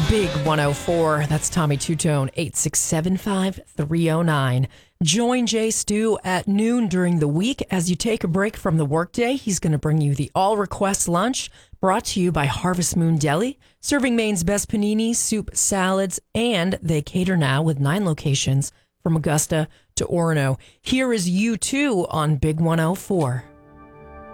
Big 104. That's Tommy Two-Tone, 8675309. Join Jay Stu at noon during the week as you take a break from the workday. He's going to bring you the All Request Lunch, brought to you by Harvest Moon Deli, serving Maine's best paninis, soup, salads, and they cater now with 9 locations from Augusta to Orono. Here is U2 on Big 104.